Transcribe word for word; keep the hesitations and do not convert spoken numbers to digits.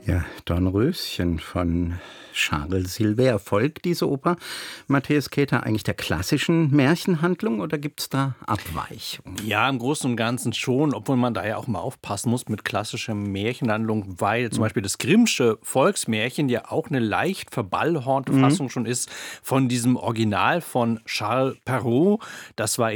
Ja, Dornröschen von Charles Silver. Folgt diese Oper, Matthias Keter, eigentlich der klassischen Märchenhandlung oder gibt es da Abweichungen? Ja, im Großen und Ganzen schon, obwohl man da ja auch mal aufpassen muss mit klassischer Märchenhandlung, weil zum Mhm. Beispiel das Grimmsche Volksmärchen ja auch eine leicht verballhornte Mhm. Fassung schon ist von diesem Original von Charles Perrault. Das war